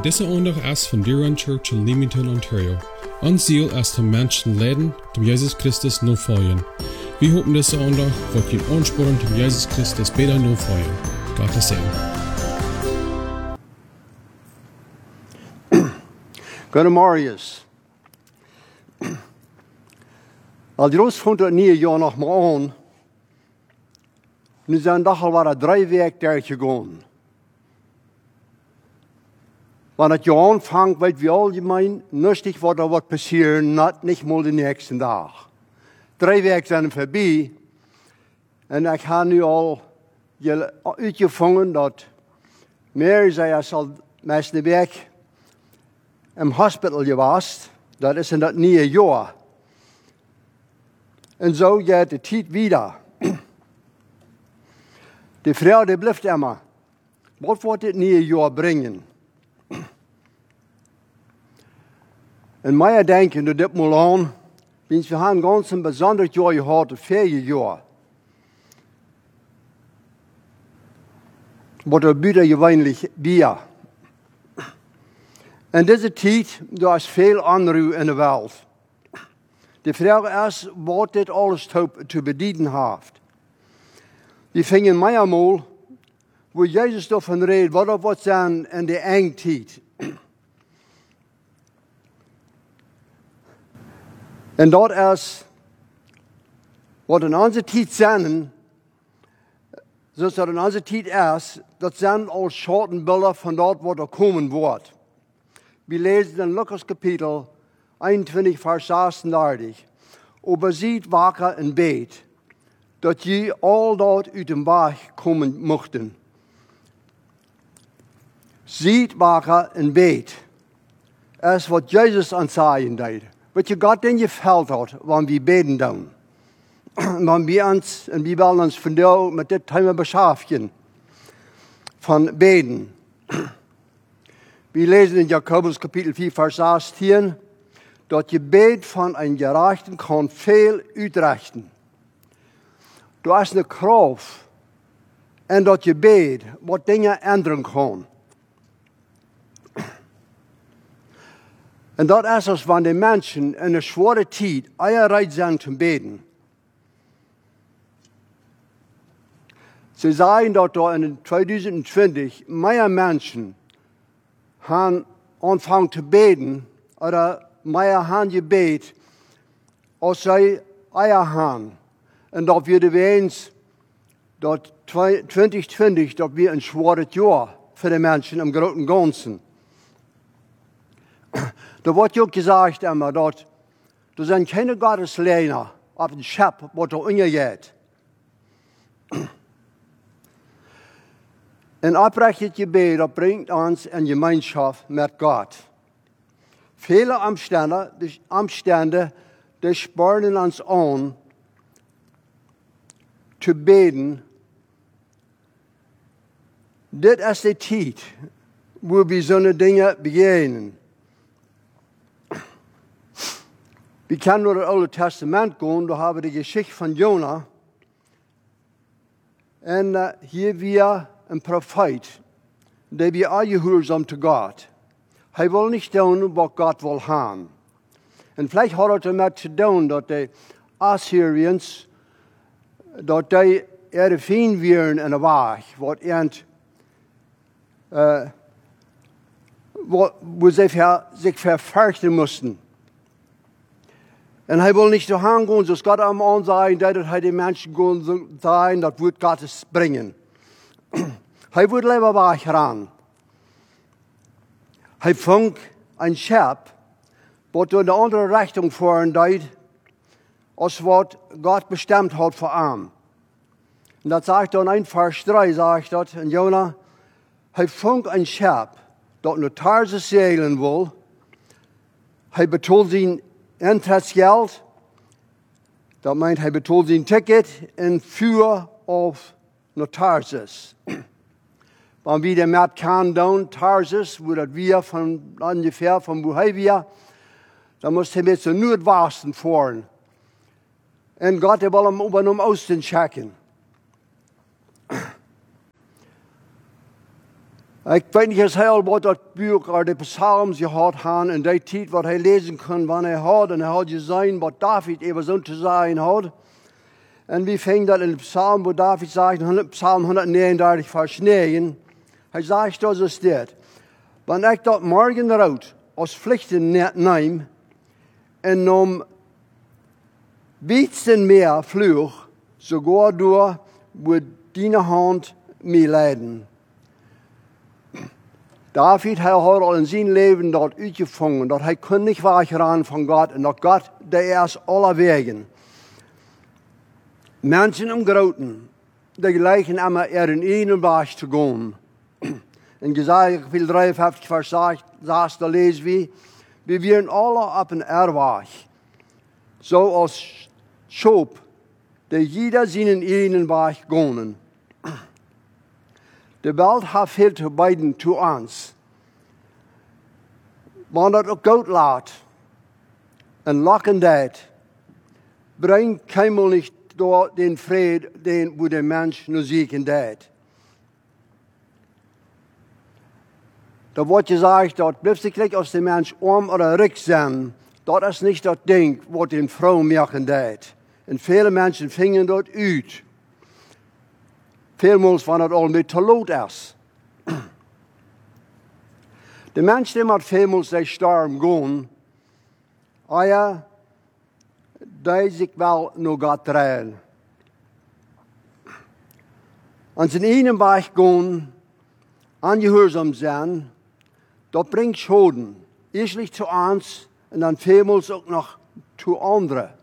Deze aandag is van Deerrun Church in Leamington, Ontario. Ons ziel is om mensen leiden om Jezus Christus navolgen. We hopen deze aandag wordt je aansporen om Jezus Christus beter navolgen. Gottes Segen. Goedemorgen. Als Roos vond het nieuwe jaar nog maar aan. Nu zijn toch al wat 3 weken daar gegaan. Wanneer het jaar aanvangt, weet we algemeen niet wat er wordt passeren, niet mal de nächste dag. 3 weken zijn voorbij. En ik heb nu al uitgevonden dat meer zei als al meeste week im hospital geweest. Dat is in dat nieuwe jaar. En zo gaat de tijd weer. De vrouw die blijft immer. Wat wordt dit nieuwe jaar brengen? En mij denken dat dit moet aan, want we hebben ganz een bijzonder jaar gehad, het feestjaar. Wat er buiten gewöhnlich weer. En deze tijd, daar is veel onrust in de wereld. De vraag is, wat dit alles te bedienen heeft. Die vingen mij eenmaal, waar Jezus daarvan redt, wat er wordt zijn in de eindtijd. En dat is, wat in onze tijd zijn, zoals dat in onze tijd is, dat zijn al schattenbeelden van dat wat er komen wordt. We lezen in Lukas kapitel 21, vers 36. Overziet wakker en beet, dat je al dat uit de weg komen mochten. Ziet wakker en beet, is wat Jezus aan zeggen deed. Wat je God in je veld had, wanneer we beden doen. Wanneer we ons, en we willen ons vandaag met dit thema beschäftigen. Van beden. We lezen in Jakobus kapitel 4, vers 16, dat je beet van een gerechten kan veel uitrichten. Er is een kracht en dat je beet wat dingen ändern kan. En dat is als wanneer de mensen in een zware tijd eierreid zijn te beden. Ze zeggen dat er in 2020 meer mensen gaan aanvangen te beden, oder meer gaan gebed, als zij eier gaan. En dat we de wens, dat 2020, dat we een zware jaar voor de mensen im großen Ganzen. Da wordt ook gezegd immer, dat er zijn keine Gottesleiner op een schip wat er ondergeht. Een oprecht gebed, dat brengt ons in gemeenschap met God. Vele omstanden die spornen ons aan te beden. Dit is de tijd waar we zo'n dingen beginnen. We kunnen naar het Oude Testament gaan, daar hebben we de Geschichte van Jona. En hier weer een profeet, die we aangehoorzaam te God. Hij wil niet doen wat God wil gaan. En vielleicht had het ermee te doen dat de Assyriërs, dat die er fijn waren in de weg, waar ze zich vervechten moesten. En hij wil niet doorheen gaan, zoals God hem aanzien, dat hij de mensen gaan zijn, dat wordt Gottes brengen. Hij wordt liever weggaan. Hij vond een schip, wat in de andere richting voeren deed, als wat God bestemd had voor hem. En dat zegt dan in vers 3, zegt dat in Jona, hij vond een schip, dat naar Tarsus zeilen wil. Hij betaalt zijn intresgeld. Dat meint, hij betaalt zijn ticket en vuur of naar Tarsus. Wanneer we de map kan doen, Tarsus, wo dat wir van ongeveer van wo hij weer, dan moest hij met zijn noordwesten fahren. En God wil hem over naar Oosten checken. Ik weet niet heel wat dat boek of de psalms gehad had in die tijd wat hij lezen kon, wanneer hij had. En hij had gezien wat David even zo te zijn had. En wie ving dat in de psalm, waar David zegt, psalm 139 vers 9. Hij zegt dat zo dit. Wanneer ik dat morgen eruit als vluchten neem en om wietsten meer vlug, sogar door wordt die hand mij leiden. David hij had al in zijn leven dat uitgevonden, dat hij kon niet weggaan van God en dat God de eerst alle wegen. Mensen om groten, die gelijken allemaal in één weg te gaan. In Jesaja kapitel 53 vers 6, daar lezen we werden alle op een erweg, zoals Schoop, die jeder zijn één weg gaan. De wereld heeft veel te bieden to ons. Wanneer dat ook goed laat en lakkendheid, brengt keinmal niet door den vrede, den wo de mens nu zieken deed. Dat wordt gezegd, dat blijft zich gelijk als de mens arm of rijk zijn. Dat is niet dat ding wat een vrouw merken deed. En vele mensen vingen dat uit. Veelmaals van het al met te laat is. De mens die met veelmaals die storm gaan, ja, die zich wel nog gaat draaien. Als in een weg gaan, ongehoorzaam zijn, dat brengt Schulden. Eerst zu ons en dan veelmaals ook nog zu anderen.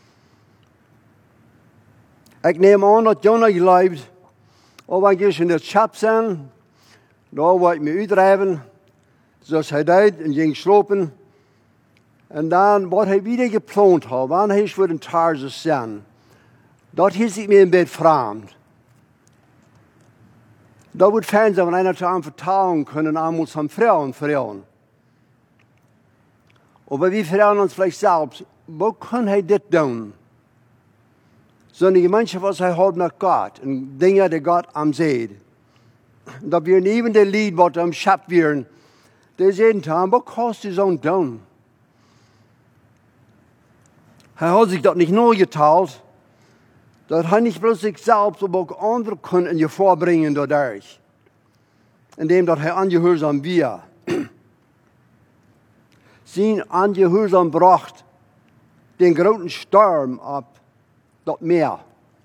Ik neem aan dat Jonah geleefd, of als je in het schap zijn, daar word ik me uitdrijven, zoals hij deed en ging slopen. En dan wat hij weer geplant had, wanneer hij voor een Tarsus zijn, dat is ik me een beetje vreemd. Dat wordt fijn zijn, wanneer hij aan vertalen kunnen, aan ons aan vrouwen. Aber wie vrouwen ons vielleicht selbst, wo kann hij dit doen? Zo'n gemeenschap was hij had met God en dingen die God am zegt. Dat we even de lied wat am schap werden, die zeiden, wat kost je zo'n doen? Hij had zich dat niet nooit geteld, dat hij niet bloos zichzelf, maar ook anderen kon in je voorbrengen dadurch. Indem dat hij ongehoorzaam was. Zijn ongehoorzaam bracht den großen storm op dat meer.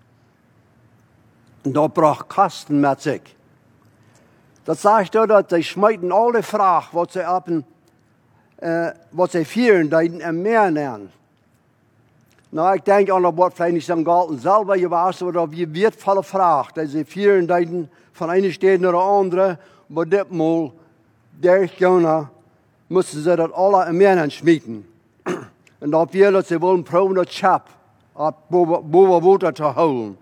En dat bracht kasten met zich. Dat zegt dat zij smijten alle vraag wat zij op wat zij vieren deden en meer nemen. Nou, ik denk aan dat wordt vielleicht niet zo'n galten zelf geweest, maar dat je weet volle vraag. Dat ze vieren deden van een stad naar de andere, maar ditmaal, der Jonah, moesten ze dat alle en meer aan smijten. En dat weer dat ze willen proberen dat schap boven water te houden.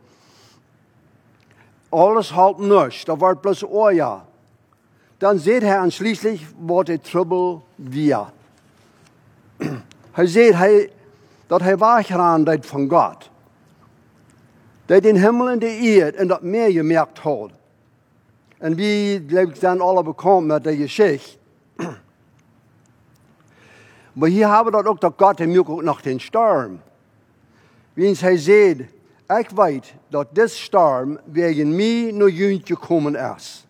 Alles halt niets, dat wordt plus oorja. Dan ziet hij aansluitend wat de trouble weer. Hij ziet dat hij weggaan deed van God. Dat den hemel en de aarde en dat meer gemerkt had. En wie zijn alle bekend met de geschichte. Maar hier hebben we dat ook, dat God hem ook nog den storm. Wiens hij zegt, ik weet dat dit storm wegen mij naar jullie gekomen is.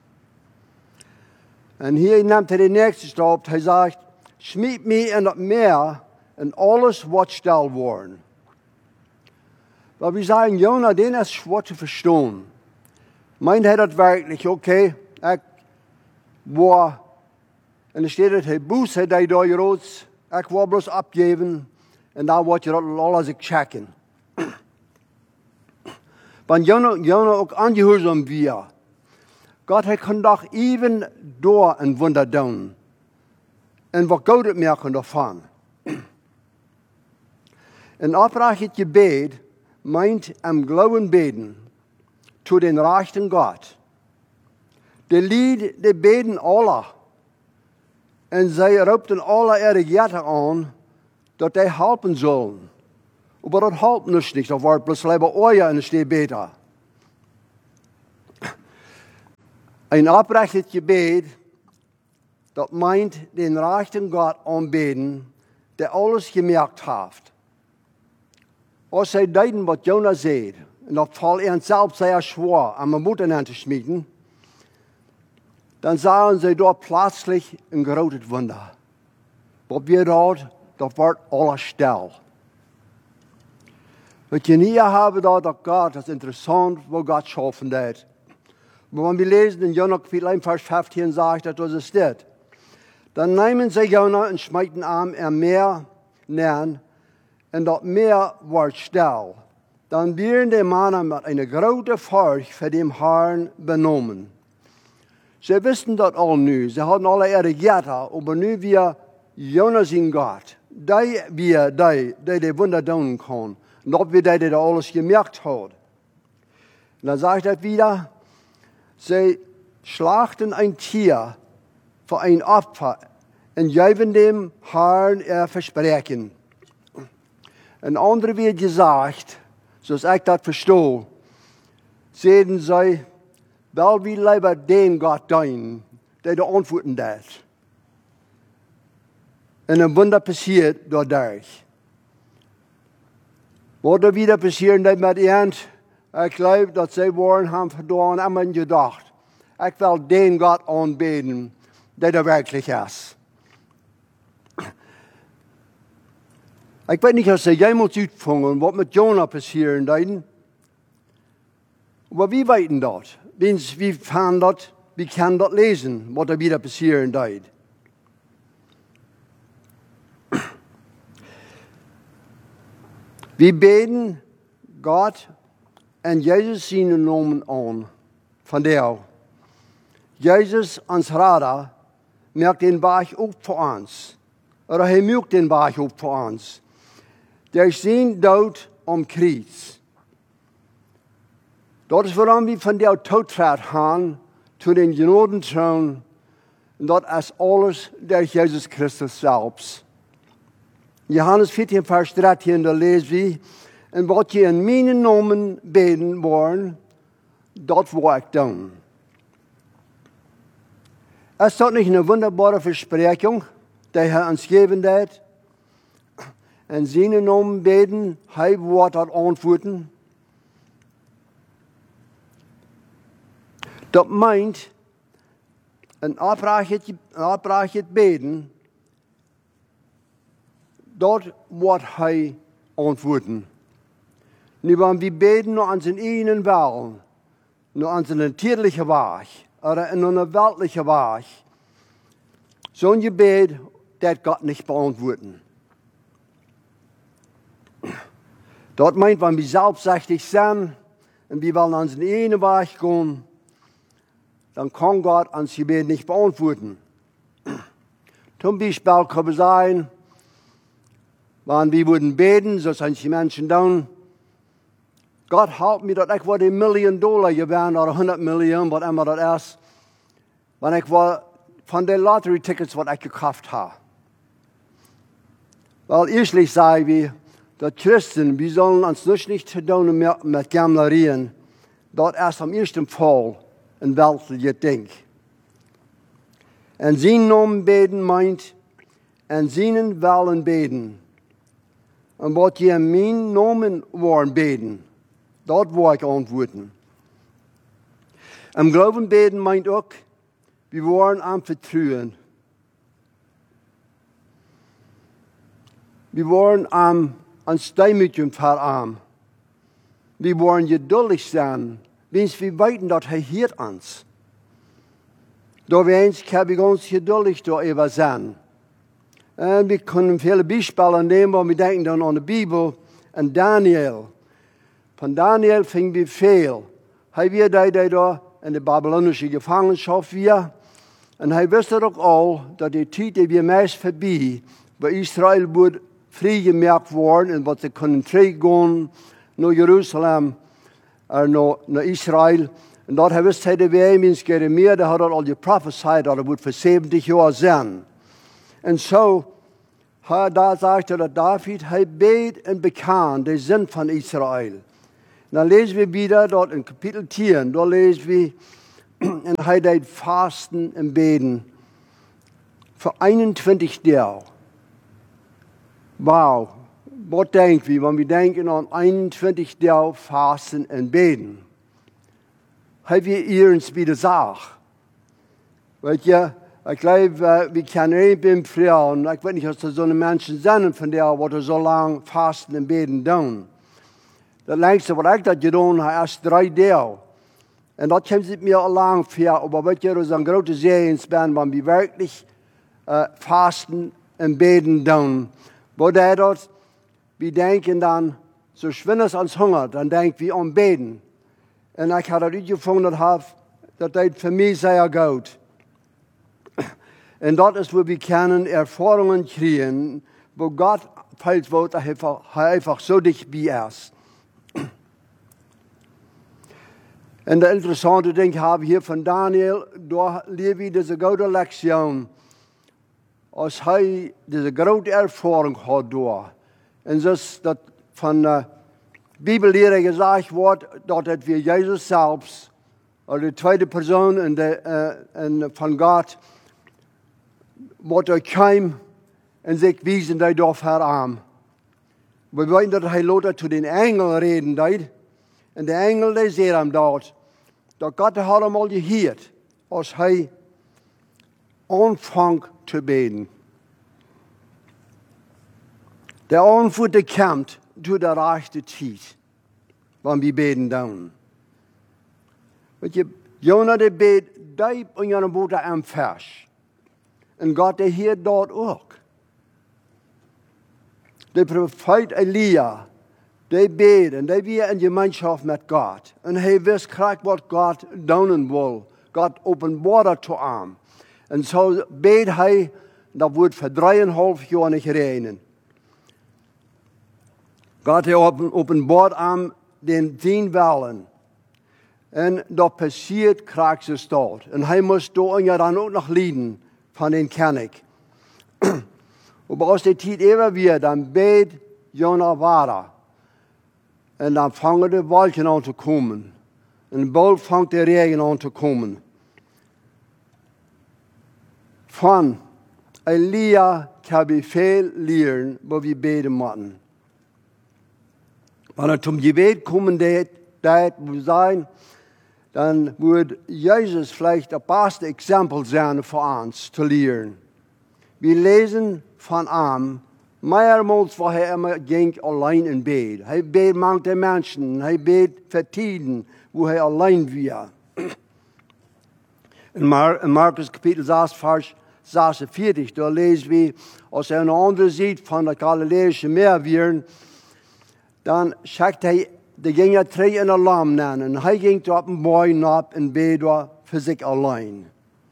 En hier neemt hij de nächste stap, hij zegt, smiet mij in dat meer en alles wordt stil worden. Maar we zeggen, Jonah, den is schwer te verstaan. Meint hij dat werkelijk, oké, ik war, en er staat dat hij boos, hij deed door je roods, ik wil bloos opgeven, en dan wordt je dat alles checken. Want Jonah ook ongehoorzaam weer. God, hij kon toch even door een wunder doen. En wat God het merken daarvan. Een oprecht gebed meint am Glauben beten zu den rechten God. De lied, de beten alle. En zij roepten alle ihre Götter aan, dat die helpen zullen. Maar dat helpt dus niet, dat wordt bloos lieber oorja en het steht beter. Ein oprechtes Gebet, das meint den rechten Gott anbeten, der alles gemerkt hat. Als zij deuten, was Jonah zei, en dat valt ihnen selbst sehr schwer, an mijn Mutter an zu schmieden, dann sahen sie dort plötzlich ein großes Wunder. Was wir dort, das wird alles still. Wat je hier hebben dat Gott, das ist interessant, wo Gott schaffen hat. Aber wenn wir lesen in Jonah Kapitel 1, Vers 15, sagt das ist das. Dann nehmen sie Jonah und schmeißen am Meer näher, und das Meer wird still. Dann werden die Männer mit einer großen Furcht für den Herrn benommen. Sie wissen das all nu. Sie hatten alle ihre Götter, aber nu wir Jonah sind Gott. Die Wunder tun kann. Not wie der alles gemerkt hat. Und dann sagt er wieder, sie schlachten ein Tier für ein Opfer und geben dem Herrn ihr Versprechen. Ein anderer wird gesagt, so ich das verstehe, sehen sie, weil wir lieber den Gott dienen, der antworten hat. Und ein Wunder passiert dadurch. Was da wieder passieren mit ihnen, ich glaube, dass sie waren, haben verdorben, haben gedacht, ich will den Gott anbeten, der wirklich ist. Ich weiß nicht, ob sie jemals uitvangen, was mit Jonah passieren deed. Aber wir weten das. Wir können das lesen, was da wieder passieren deed. Wir beten Gott und Jesus seinen Namen an. Von der. Jesus, uns Vater, merkt den Weg auch für uns. Oder er merkt den Weg auch für uns. Der ist sein Tod am Kreuz. Das ist, warum wir von der Todfahrt haben zu den Gnadenthron. Und das ist alles durch Jesus Christus selbst. Johannes 14, Vers 13, da lesen wir, und was ihr in meinen Namen beten wollen, das will ich tun. Ist das nicht eine wunderbare Versprechung, die er uns gegeben hat? In seinen Namen beten, er wird das antworten. Das meint, ein aufrechtes Beten, dort wird er antworten. Nicht, wenn wir beten nur an seinen eigenen Willen, nur an seinen tierlichen Weg oder in einer weltlichen Weg. So ein Gebet, das Gott nicht beantworten. Dort meint, wenn wir selbstsüchtig sind und wir wollen an seinen eigenen Weg gehen, dann kann Gott uns Gebet nicht beantworten. Zum Beispiel kann es sein, wenn wir würden beten, so sind die Menschen dann, Gott help mir, dass ich $1 Million gewinne oder 100 Millionen, was immer das ist, wenn ich von den Lottery-Tickets, was ich gekauft habe. Weil erstlich sagen wir, dass Christen, wir sollen uns nicht tun mit Gamblerien, dort erst am ersten Fall ein weltliches Ding. Und seinen Namen beten meint, und seinen Willen beten. Und was ihr in meinen Namen wollen beten, dort will ich antworten. Am Glauben beten meint auch, wir wollen am Vertrauen. Wir wollen ans Demütigen verarmen. Wir wollen geduldig sein, wenn wir weten, dass er hört uns. Da wir eins kann wir ganz geduldig darüber sein. Und wir können viele Beispiele nehmen, wo wir denken dann an die Bibel und Daniel. Von Daniel fing wir viel. Er war der da in der babylonischen Gefangenschaft war. Und er wusste doch auch, dass die Zeit, die wir meist vorbei, bei Israel wurde freigemerkt worden und was sie können gehen nach Jerusalem, nach Israel. Und dort wusste er, wie ins Jeremia, der hat all die prophezeit, dass er wird für 70 Jahre sein. Und so, da sagte der David, er bet und bekam den Sinn von Israel. Und dann lesen wir wieder dort in Kapitel 10, da lesen wir, en hij deed fasten en beden voor 21 jaar. Wauw, wat denken we? Want we denken aan 21 jaar fasten en beden. Hij weer eens bij de zaak. Weet je, ik geloof, we kennen een bij vrouwen. Ik weet niet of er zo'n mensen zijn van die wat er zo lang fasten en beden doen. Dat langste wat ik dat gedaan heb, is 3 dagen. En dat komt niet meer lang voor. Maar weet je, dat is een grote zeenspan, waar we werkelijk fasten en beden doen. Waar dat, we denken dan, zo schwindes ons Hunger, dan denken we aan beden. En ik had dat uitgevonden, dat deed voor mij zeer goed. En dat is waar we kunnen ervaringen krijgen, waar God fällt wordt, dat hij einfach zo dichtbij is. En de interessante ding hebben we hier van Daniel, daar leer we deze grote lektie. Als hij deze grote ervaring had door. En dus dat van Bibellehrer gezegd wordt, dat het weer Jezus zelfs, de tweede persoon en van God, wat er kwam en zich wijzen hij door aan. We weten dat hij later tot den engel reden deed. En de engel die zei hem dat God had hem al gehoord als hij aanvangt te beden. De aanvoerder komt door de rechte tijd, wanneer we beden doen. Weet je, Jona de beet diep in je boot aan vers. En God de Heer dat ook. De profeet Elia, die beet en die weer in gemeenschap met God. En hij wist graag wat God doen wil. God openbaarde te hem. En zo beet hij, dat wordt voor 3,5 jaar niet gereden. God heeft openbaard aan den 10 wellen. En dat passiert krijgt ze stad. En hij moest door en dan ook nog lijden van den König. Maar als die tijd even weer, dan beet Jona water. En dan vangen de wolken aan te komen. En bald vangt de regen aan te komen. Van Elia kan we veel leren, wat we beden moeten. Wanneer het om gebed komen dat moet zijn, dan moet Jezus vielleicht het beste Exempel zijn voor ons te leren. We lezen van hem, meermals waar hij immer ging alleen in bed. Hij beet manche mensen, hij beet voor tijden, wo hij alleen was. In Markus kapitel 6, vers 46, daar lezen we, als hij een andere ziet van het Galileische meer weer, dan zegt hij, er gingen 3 in een lam nemen. En hij ging op een boy op en bed voor zich alleen.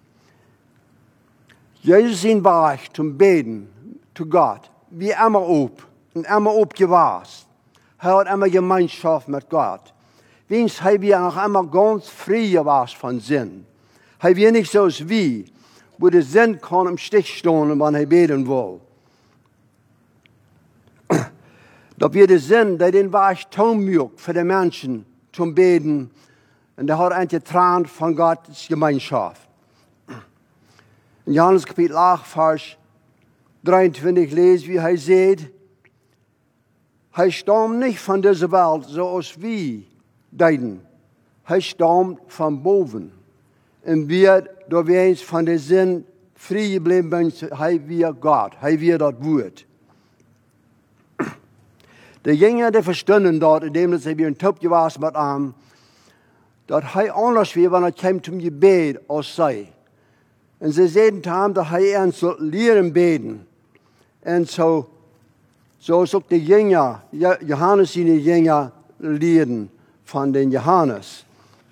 Jezus zijn weg zum beden, zu God, wie immer op. En immer opgewaast. Hij had immer gemeenschap met God. Wens hij weer nog immer ganz vrij was van zin. Hij weer niet zoals wie, wo de zin kan im Stich staan, wanneer hij beden wil. Dat wir de zin, die den Weg toonmukt voor de mensen zum beden. En dat had eingetraand van Gottes gemeenschap. In Johannes kapitel 8, vers 23 lezen we, hij zegt, hij stamt niet van deze wereld zoals wij deiden. Hij stamt van boven. En wir, door we eens van de zin vrij gebleven zijn, hij weer God, hij weer dat woord. De jongen die verstonden dat, indem ze weer een topje was met hem, dat hij anders weer, wanneer het kwam zum gebed als zij. En ze zeiden te hem dat hij eens zou leren beden. En zo is ook de jongen, Johannes zijn jongen leren van den Johannes.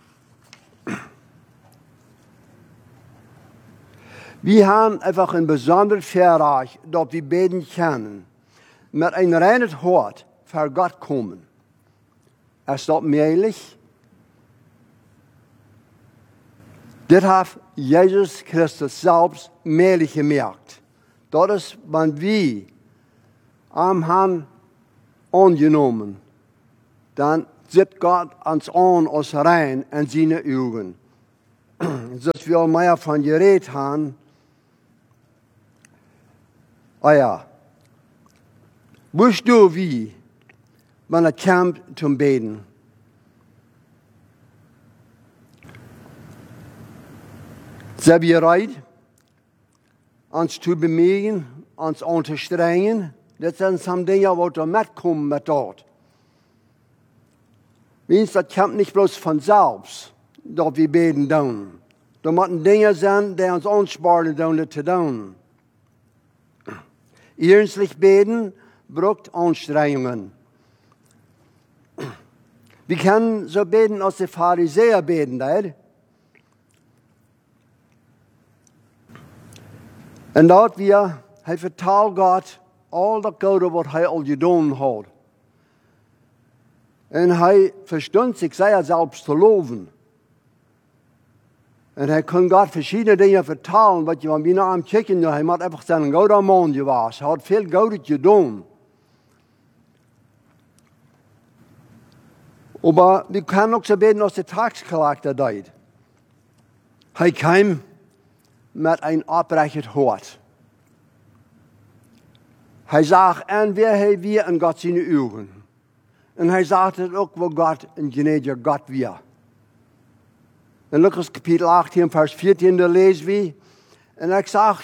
We haben einfach een bijzonder verreich, dat we beden kunnen. Met een reines hart voor God komen. Is dat mogelijk? Dit heeft Jezus Christus zelfs mogelijk gemaakt. Dat is, wanneer we hem hebben aangenomen. Dan zit God ons aan als rein in zijn ogen. dass wir mehr von geredet haben. Ja, wusst du wie, wenn es kommt zum Beten? Sind wir bereit, uns zu bemühen, uns anzustrengen? Das sind some Dinge, die da mitkommen mit dort. Das kommt nicht bloß von selbst, dass wir beten tun. Da müssen Dinge sein, die uns anspornen, das zu tun. Ernstlich beten braucht Anstrengungen. Wir können so beten, als die Pharisäer beten, nicht? Und dort wir, vertelt Gott all das Gute, was er al getan hat. Und er verstand sich sehr selbst zu loben. Und er kann Gott verschiedene Dinge vertellen, was man wie nach am Kicken, er hat einfach seinen guter Mann gewesen. Er hat viel Gutes getan. Aber wir können auch so beten, als der Taxcharakter deed. Er kam mit einem abbrechet Hort. Er sagt, en wer wir in Gott seine Augen. Und er sagt es auch, wo Gott ein gnädiger Gott wir. In Lukas Kapitel 18, Vers 14, da lesen wir, und ich sage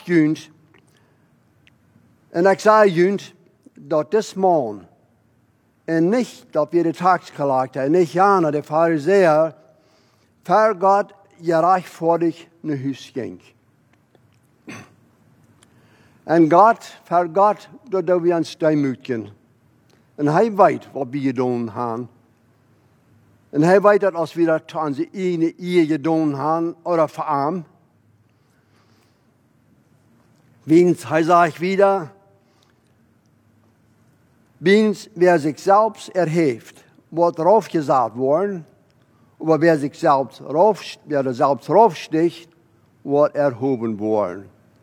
junt, dass das Mann, und nicht, dass wir die Taxcharakter, nicht Jana, der Pharisäer, für Gott gerechtfertigt nach Hause ging. Und für Gott, da wir uns demütigen. Und er weiß, was wir getan haben. Und er weiß, dass als wir das an seine eigene Ehe getan haben, oder verarmt. Er sagt wieder, wer sich selbst erhebt, wird raufgesagt worden, aber wer sich selbst raufsticht, wird erhoben worden.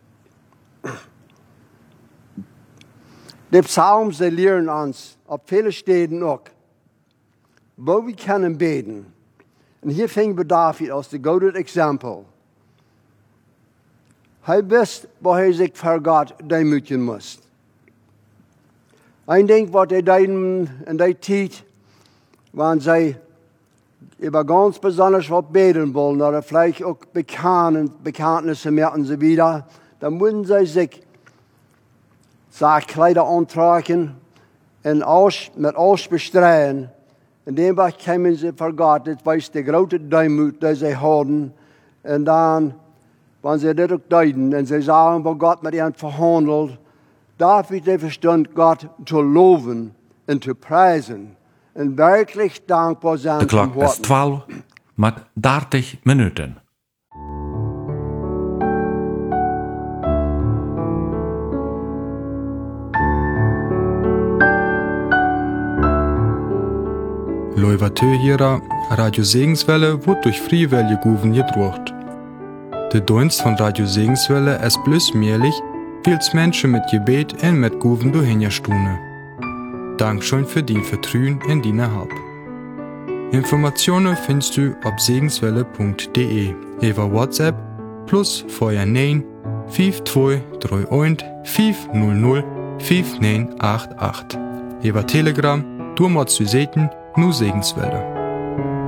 Die Psalmen, sie lehren uns auf viele Städten auch, wo wir können beten. Und hier fängt David aus dem guten Exempel. Er weiß, wo er sich für Gott demütigen muss. Ich denke, was er in der Zeit, wenn sie über ganz besonders was beten wollen, oder vielleicht auch Bekenntnisse mehr und so weiter, dann müssen sie sich Kleider antragen und mit Aus bestreuen. Und dem kommen sie vor Gott, das weiß die große Demut, die sie haben. Und dann, wenn sie das auch deuten, und sie sagen, wo Gott mit ihnen verhandelt, darf ich den Verstand, Gott zu loben und zu preisen und wirklich dankbar sein. De klok is 12 met 30 minuten. Loivatö Radio Segenswelle wird durch Friewelle Guven gedruckt. Der Dienst von Radio Segenswelle ist bloß möglich, weil Menschen mit Gebet und mit Guven durchhinterstune. Dankeschön für dein Vertrauen in deine Hab. Informationen findest du auf segenswelle.de über WhatsApp plus vorher 9 5231 500 5988. Über Telegram, du musst zu sehen, nur Segenswelle.